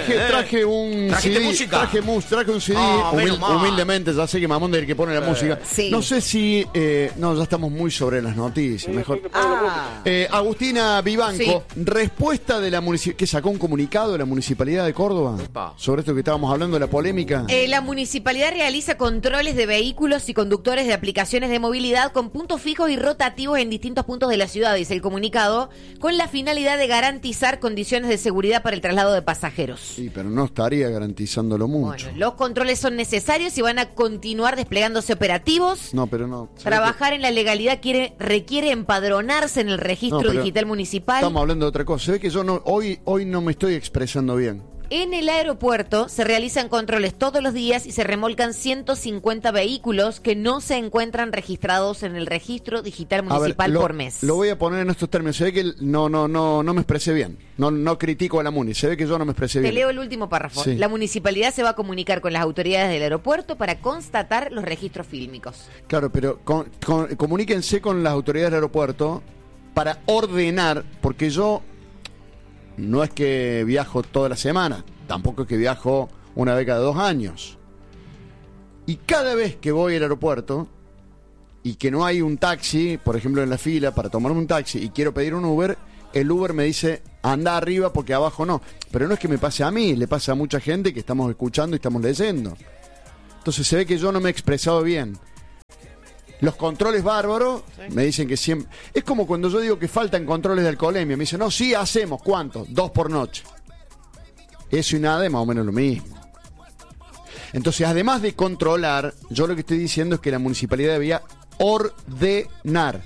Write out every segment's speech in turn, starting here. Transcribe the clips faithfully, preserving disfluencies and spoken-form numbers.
traje, traje un C D, música? traje, mus, traje un C D, Ah, humil, mal. humildemente, ya sé que Mamón es el que pone la Eh, música. sí. No sé si, eh, no, ya estamos muy sobre las noticias, mejor. Ah. Eh, Agustina Vivanco, Sí. respuesta de la municipalidad, que sacó un comunicado de la Municipalidad de Córdoba Epa. sobre esto que estábamos hablando de la polémica. Eh, la municipalidad realiza controles de vehículos y conductores de aplicaciones de movilidad con puntos fijos y rotativos en distintos puntos de la ciudad, dice el comunicado, con la finalidad de garantizar condiciones de seguridad para el traslado de pasajeros. Sí, pero no estaría garantizándolo mucho. Bueno, los controles son necesarios y van a continuar desplegándose operativos. No, pero no. Trabajar en la legalidad quiere, requiere empadronarse en el registro No, pero digital municipal. Estamos hablando de otra cosa. Se ve que yo no, hoy, hoy no me estoy expresando bien. En el aeropuerto se realizan controles todos los días y se remolcan ciento cincuenta vehículos que no se encuentran registrados en el registro digital municipal A ver, lo, por mes. Lo voy a poner en estos términos. Se ve que el- no, no, no, no me expresé bien. No, no critico a la Muni. Se ve que yo no me expresé Te bien. leo el último párrafo. Sí. La municipalidad se va a comunicar con las autoridades del aeropuerto para constatar los registros fílmicos. Claro, pero con- con- comuníquense con las autoridades del aeropuerto para ordenar, porque yo no es que viajo toda la semana, tampoco es que viajo una vez cada dos años. Y cada vez que voy al aeropuerto y que no hay un taxi, por ejemplo en la fila para tomarme un taxi y quiero pedir un Uber, el Uber me dice anda arriba porque abajo no. Pero no es que me pase a mí, le pasa a mucha gente que estamos escuchando y estamos leyendo. Entonces se ve que yo no me he expresado bien. Los controles bárbaros, sí. Me dicen que siempre... Es como cuando yo digo que faltan controles de alcoholemia. Me dicen, no, sí hacemos, ¿cuántos? Dos por noche. Eso y nada es más o menos lo mismo. Entonces, además de controlar, yo lo que estoy diciendo es que la municipalidad debía ordenar.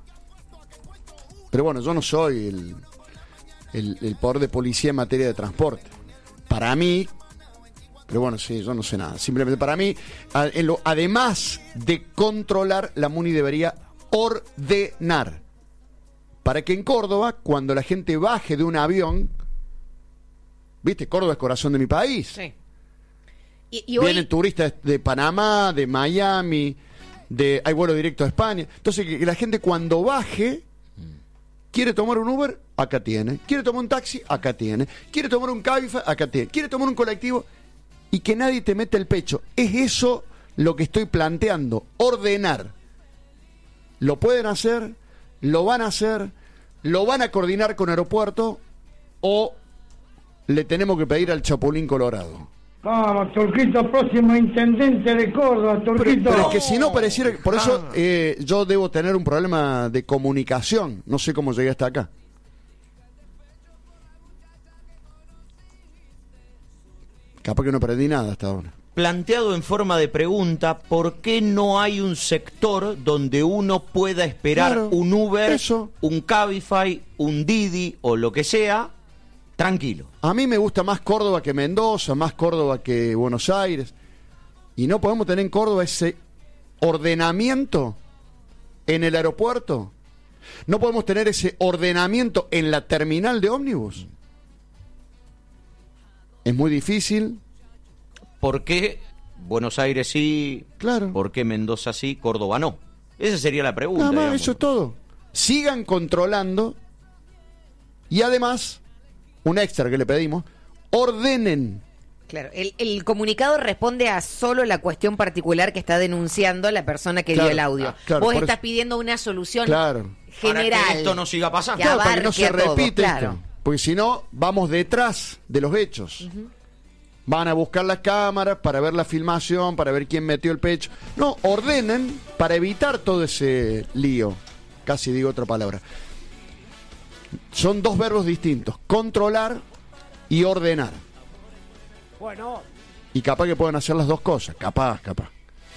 Pero bueno, yo no soy el, el, el poder de policía en materia de transporte. Para mí... Pero bueno, sí, yo no sé nada. Simplemente para mí, a, en lo, además de controlar, la Muni debería ordenar. Para que en Córdoba, cuando la gente baje de un avión, ¿viste? Córdoba es corazón de mi país. Sí. Y, y hoy... Vienen turistas de Panamá, de Miami, de hay vuelo directo a España. Entonces, que, que la gente cuando baje, quiere tomar un Uber, acá tiene. Quiere tomar un taxi, acá tiene. Quiere tomar un Cabify, acá tiene. Quiere tomar un colectivo... Y que nadie te mete el pecho. Es eso lo que estoy planteando. Ordenar. Lo pueden hacer, lo van a hacer, lo van a coordinar con aeropuerto o le tenemos que pedir al Chapulín Colorado. Vamos, Turquito, próximo intendente de Córdoba, Turquito. Pero, pero es que si no pareciera... Por eso eh, yo debo tener un problema de comunicación. No sé cómo llegué hasta acá. Capaz que no aprendí nada hasta ahora. Planteado en forma de pregunta, ¿por qué no hay un sector donde uno pueda esperar Claro, un Uber, eso. un Cabify, un Didi o lo que sea, tranquilo? A mí me gusta más Córdoba que Mendoza, más Córdoba que Buenos Aires. Y no podemos tener en Córdoba ese ordenamiento en el aeropuerto. No podemos tener ese ordenamiento en la terminal de ómnibus. Es muy difícil. ¿Por qué Buenos Aires sí? Claro. ¿Por qué Mendoza sí, Córdoba no? Esa sería la pregunta. Nada más, digamos. eso es todo. Sigan controlando y además, un extra que le pedimos, ordenen. Claro, el, el comunicado responde a solo la cuestión particular que está denunciando la persona que Claro, dio el audio. ah, claro, Vos por estás eso- pidiendo una solución Claro. general. Para que esto no siga pasando. Que Claro, para que no abarque se a todo, repite claro. esto. Porque si no, vamos detrás de los hechos. Uh-huh. Van a buscar las cámaras para ver la filmación, para ver quién metió el pecho. No, ordenen para evitar todo ese lío. Casi digo otra palabra. Son dos verbos distintos. Controlar y ordenar. Bueno. Y capaz que pueden hacer las dos cosas. Capaz, capaz.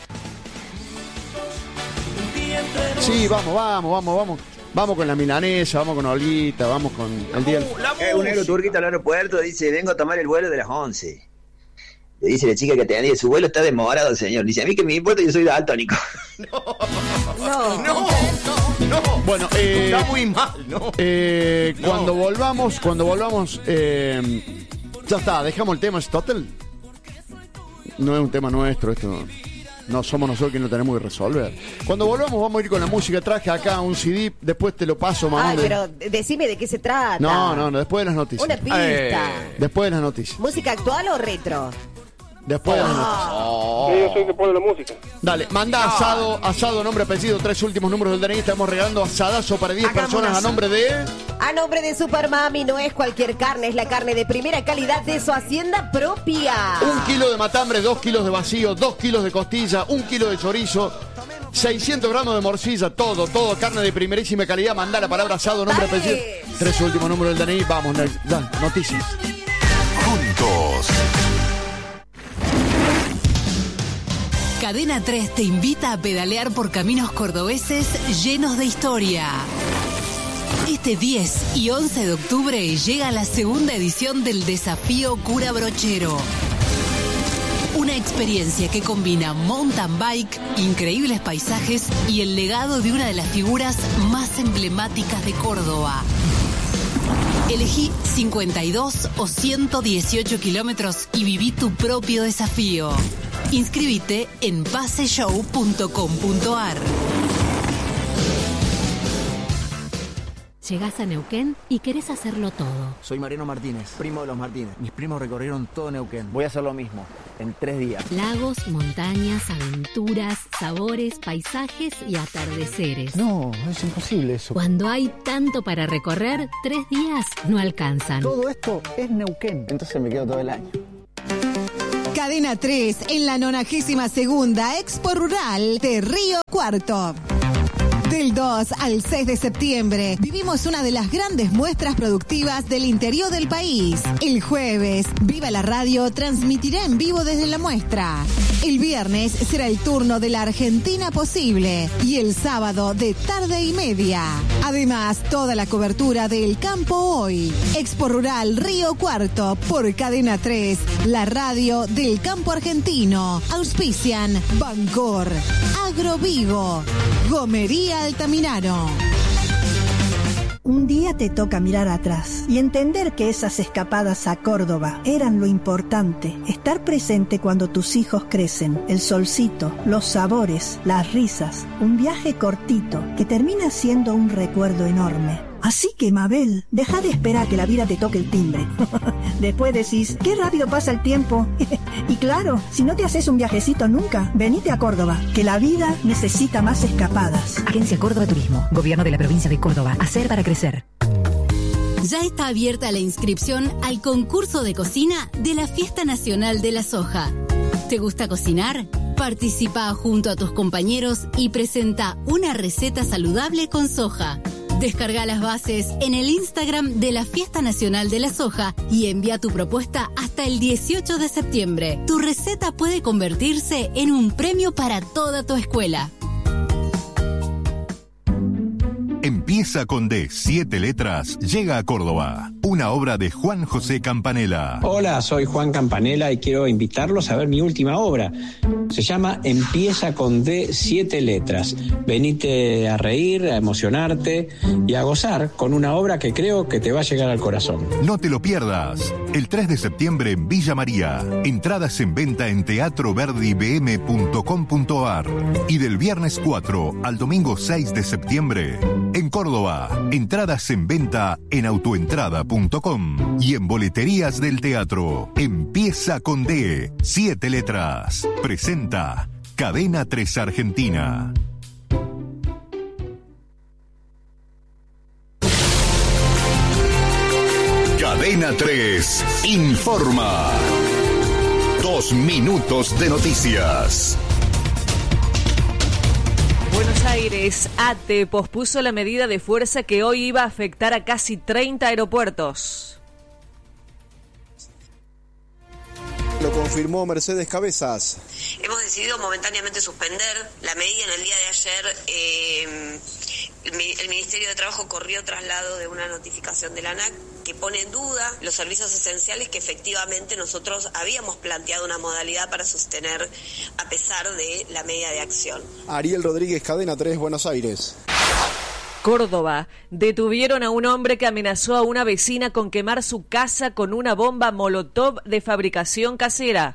Sí, vamos, vamos, vamos, vamos. Vamos con la milanesa, vamos con Olguita, vamos con el día del... Eh, un negro turquito al aeropuerto dice, vengo a tomar el vuelo de las once. Le dice la chica que atendía, su vuelo está demorado, señor. Dice, a mí que me importa, yo soy daltónico. No, No. no, no. Bueno, eh, está muy mal, ¿no? Eh, No. Cuando volvamos, cuando volvamos, eh, ya está, dejamos el tema Aristotle. No es un tema nuestro esto. no somos nosotros quienes lo tenemos que resolver. Cuando volvamos vamos a ir con la música. Traje acá un C D, después te lo paso, mamá. Ay, pero decime de qué se trata. No, no, no, después de las noticias. Una pista. Eh. Después de las noticias. ¿Música actual o retro? Después de las noticias. Oh. Yo soy el que pone la música. Dale, manda asado, asado, nombre, apellido, tres últimos números del D N I. Estamos regalando asadazo para diez Hagamos personas a nombre de... A nombre de Supermami, no es cualquier carne, es la carne de primera calidad de su hacienda propia. Un kilo de matambre, dos kilos de vacío, dos kilos de costilla, un kilo de chorizo, seiscientos gramos de morcilla, todo, todo, carne de primerísima calidad. Manda la palabra asado, nombre, Dale. apellido, tres últimos números del D N I. Vamos, ya, noticias. Juntos. Cadena tres te invita a pedalear por caminos cordobeses llenos de historia. Este diez y once de octubre llega la segunda edición del Desafío Cura Brochero. Una experiencia que combina mountain bike, increíbles paisajes y el legado de una de las figuras más emblemáticas de Córdoba. Elegí cincuenta y dos o ciento dieciocho kilómetros y viví tu propio desafío. Inscríbete en paseshow punto com punto ar. Llegás a Neuquén y querés hacerlo todo. Soy Mariano Martínez, primo de los Martínez. Mis primos recorrieron todo Neuquén. Voy a hacer lo mismo, en tres días. Lagos, montañas, aventuras, sabores, paisajes y atardeceres. No, es imposible eso. Cuando hay tanto para recorrer, tres días no alcanzan. Todo esto es Neuquén. Entonces me quedo todo el año. Cadena tres en la nonagésima segunda Expo Rural de Río Cuarto. Del dos al seis de septiembre vivimos una de las grandes muestras productivas del interior del país. El jueves, Viva la Radio transmitirá en vivo desde la muestra. El viernes será el turno de la Argentina Posible y el sábado de Tarde y Media. Además, toda la cobertura del Campo Hoy. Expo Rural Río Cuarto por Cadena tres, la radio del campo argentino. Auspician Bancor, Agrovigo, Gomería Altamirano. Un día te toca mirar atrás y entender que esas escapadas a Córdoba eran lo importante. Estar presente cuando tus hijos crecen, el solcito, los sabores, las risas. Un viaje cortito que termina siendo un recuerdo enorme. Así que, Mabel, deja de esperar que la vida te toque el timbre. Después decís, qué rápido pasa el tiempo. Y claro, si no te haces un viajecito nunca, venite a Córdoba, que la vida necesita más escapadas. Agencia Córdoba Turismo, Gobierno de la Provincia de Córdoba. Hacer para crecer. Ya está abierta la inscripción al concurso de cocina de la Fiesta Nacional de la Soja. ¿Te gusta cocinar? Participa junto a tus compañeros y presenta una receta saludable con soja. Descarga las bases en el Instagram de la Fiesta Nacional de la Soja y envía tu propuesta hasta el dieciocho de septiembre. Tu receta puede convertirse en un premio para toda tu escuela. Empieza con D, siete letras, llega a Córdoba. Una obra de Juan José Campanella. Hola, soy Juan Campanella y quiero invitarlos a ver mi última obra. Se llama Empieza con D, siete letras. Venite a reír, a emocionarte y a gozar con una obra que creo que te va a llegar al corazón. No te lo pierdas. El tres de septiembre en Villa María. Entradas en venta en teatro verdi b m punto com punto ar. Y del viernes cuatro al domingo seis de septiembre en Córdoba. Entradas en venta en autoentrada punto com y en boleterías del teatro. Empieza con D, siete letras. Presenta Cadena tres Argentina. Cadena tres informa. Dos minutos de noticias. Buenos Aires, ATE pospuso la medida de fuerza que hoy iba a afectar a casi treinta aeropuertos. Lo confirmó Mercedes Cabezas. Hemos decidido momentáneamente suspender la medida. En el día de ayer eh, el Ministerio de Trabajo corrió traslado de una notificación de la ANAC que pone en duda los servicios esenciales que efectivamente nosotros habíamos planteado una modalidad para sostener a pesar de la medida de acción. Ariel Rodríguez, Cadena tres, Buenos Aires. Córdoba. Detuvieron a un hombre que amenazó a una vecina con quemar su casa con una bomba Molotov de fabricación casera.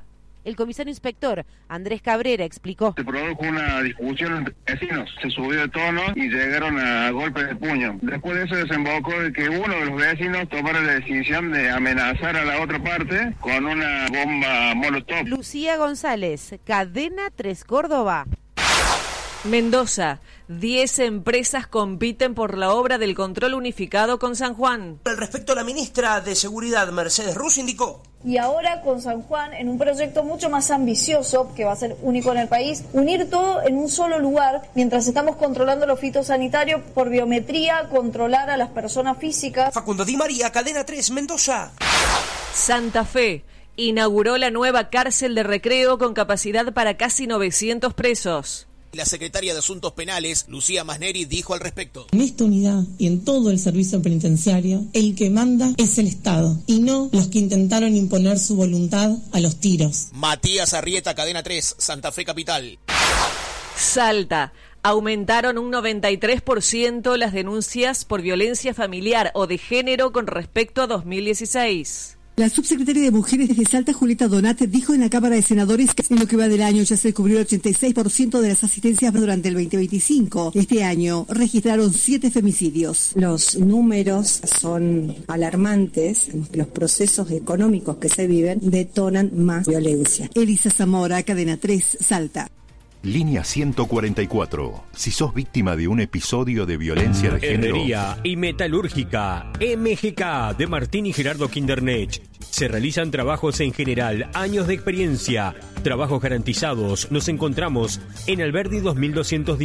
El comisario inspector Andrés Cabrera explicó. Se produjo una discusión entre vecinos, se subió de tono y llegaron a golpes de puño. Después de eso desembocó de que uno de los vecinos tomara la decisión de amenazar a la otra parte con una bomba molotov. Lucía González, Cadena tres Córdoba. Mendoza, diez empresas compiten por la obra del control unificado con San Juan. Al respecto, la ministra de Seguridad, Mercedes Ruz, indicó. Y ahora con San Juan, en un proyecto mucho más ambicioso, que va a ser único en el país, unir todo en un solo lugar, mientras estamos controlando lo fitosanitario por biometría, controlar a las personas físicas. Facundo Di María, Cadena tres, Mendoza. Santa Fe inauguró la nueva cárcel de Recreo con capacidad para casi novecientos presos. La secretaria de Asuntos Penales, Lucía Masneri, dijo al respecto. En esta unidad y en todo el servicio penitenciario, el que manda es el Estado y no los que intentaron imponer su voluntad a los tiros. Matías Arrieta, Cadena tres, Santa Fe Capital. Salta. Aumentaron un noventa y tres por ciento las denuncias por violencia familiar o de género con respecto a dos mil dieciséis. La subsecretaria de Mujeres de Salta, Julieta Donate, dijo en la Cámara de Senadores que en lo que va del año ya se cubrió el ochenta y seis por ciento de las asistencias durante el veinte veinticinco. Este año registraron siete femicidios. Los números son alarmantes. Los procesos económicos que se viven detonan más violencia. Elisa Zamora, Cadena tres, Salta. Línea ciento cuarenta y cuatro. Si sos víctima de un episodio de violencia de género. Herrería y metalúrgica M G K de Martín y Gerardo Kindernech. Se realizan trabajos en general, años de experiencia, trabajos garantizados. Nos encontramos en Alberdi dos mil doscientos diez.